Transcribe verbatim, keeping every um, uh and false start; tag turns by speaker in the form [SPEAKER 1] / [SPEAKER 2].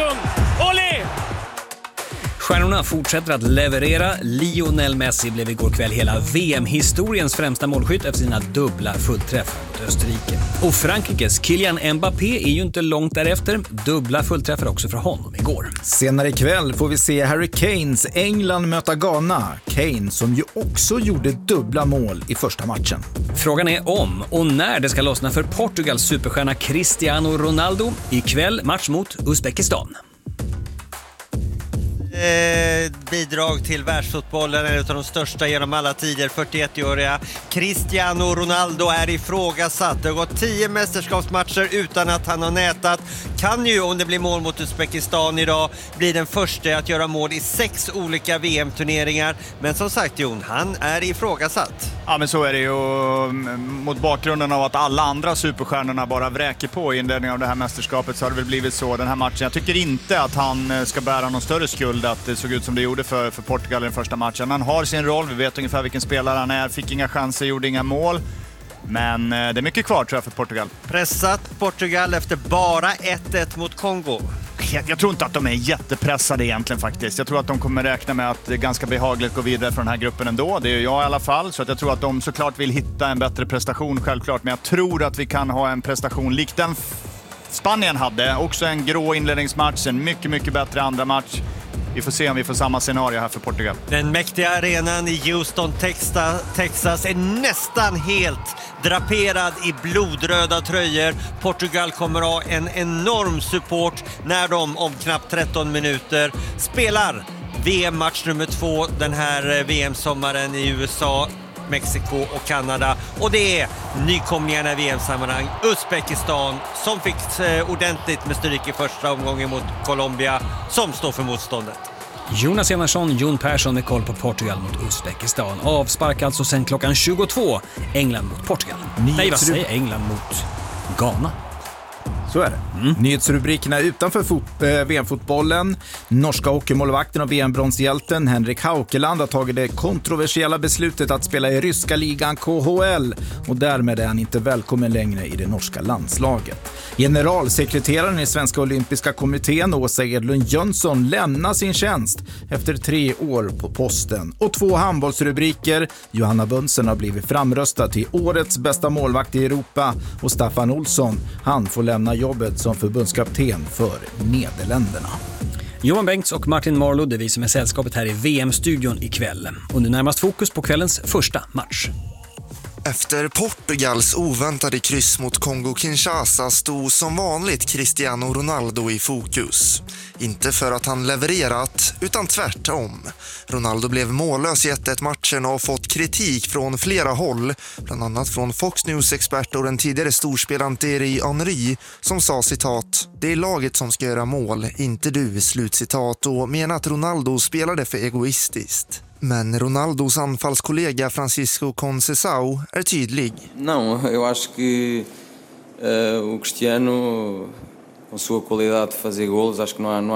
[SPEAKER 1] sekund. Olé!
[SPEAKER 2] Stjärnorna fortsätter att leverera. Lionel Messi blev igår kväll hela V M-historiens främsta målskytt efter sina dubbla fullträffar mot Österrike. Och Frankrikes Kylian Mbappé är ju inte långt därefter. Dubbla fullträffar också för honom igår.
[SPEAKER 3] Senare ikväll får vi se Harry Kanes England möta Ghana. Kane som ju också gjorde dubbla mål i första matchen.
[SPEAKER 2] Frågan är om och när det ska lossna för Portugals superstjärna Cristiano Ronaldo. Ikväll match mot Uzbekistan.
[SPEAKER 4] Eh, bidrag till världsfotbollen, en av de största genom alla tider, fyrtioett-åriga Cristiano Ronaldo är ifrågasatt. Det har gått tio mästerskapsmatcher utan att han har nätat. Kan ju, om det blir mål mot Uzbekistan idag, bli den första att göra mål i sex olika V M-turneringar. Men som sagt, Jon, han är ifrågasatt.
[SPEAKER 5] Ja, men så är det ju. Mot bakgrunden av att alla andra superstjärnorna bara vräker på i inledningen av det här mästerskapet så har det väl blivit så den här matchen. Jag tycker inte att han ska bära någon större skuld att det såg ut som det gjorde för, för Portugal i den första matchen. Han har sin roll, vi vet ungefär vilken spelare han är, fick inga chanser, gjorde inga mål. Men det är mycket kvar tror jag för Portugal.
[SPEAKER 4] Pressat Portugal efter bara ett ett mot Kongo.
[SPEAKER 5] Jag, jag tror inte att de är jättepressade egentligen faktiskt. Jag tror att de kommer räkna med att det är ganska behagligt gå vidare från den här gruppen ändå. Det är jag i alla fall. Så att jag tror att de såklart vill hitta en bättre prestation självklart. Men jag tror att vi kan ha en prestation lik den Spanien hade. Också en grå inledningsmatch, en mycket, mycket bättre andra match. Vi får se om vi får samma scenario här för Portugal.
[SPEAKER 4] Den mäktiga arenan i Houston, Texas är nästan helt draperad i blodröda tröjor. Portugal kommer ha en enorm support när de om knappt tretton minuter spelar V M-match nummer två den här V M-sommaren i U S A, Mexiko och Kanada. Och det är nykomlingarna i V M-sammanhang, Uzbekistan, som fick ordentligt med stryk i första omgången mot Colombia, som står för motståndet.
[SPEAKER 2] Jonas Enarsson, Jon Persson med koll på Portugal mot Uzbekistan. Avspark alltså sen klockan tjugotvå. England mot Portugal. Nyhetsrub- Nej, vad säger England mot Ghana?
[SPEAKER 3] Så är det. Mm. Nyhetsrubrikerna utanför fot- äh, V M-fotbollen. Norska hockeymålvakten och V M-bronshjälten Henrik Haukeland har tagit det kontroversiella beslutet att spela i ryska ligan K H L och därmed är han inte välkommen längre i det norska landslaget. Generalsekreteraren i Svenska olympiska kommittén Åsa Edlund Jönsson lämnar sin tjänst efter tre år på posten. Och två handbollsrubriker. Johanna Bönsen har blivit framröstad till årets bästa målvakt i Europa och Staffan Olsson, han får lämna jobbet som förbundskapten för Nederländerna.
[SPEAKER 2] Johan Bengts och Martin Marlow, det är vi som är sällskapet här i V M-studion ikväll. Och nu närmast fokus på kvällens första match.
[SPEAKER 6] Efter Portugals oväntade kryss mot Kongo-Kinshasa stod som vanligt Cristiano Ronaldo i fokus. Inte för att han levererat, utan tvärtom. Ronaldo blev mållös i ett ett matchen och har fått kritik från flera håll, bland annat från Fox News-expert och den tidigare storspelaren Thierry Henry, som sa citat: "Det är laget som ska göra mål, inte du", slutcitat, och menar att Ronaldo spelade för egoistiskt. Men Ronaldos anfallskollega Francisco Conceição är tydlig.
[SPEAKER 7] Não, eu acho que uh, o Cristiano, com sua qualidade de fazer golos, acho que não há, não há